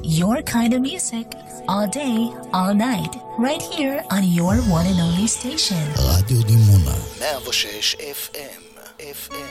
your kind of music, all day, all night, right here on your one and only station. רדיו דימונה 106 FM.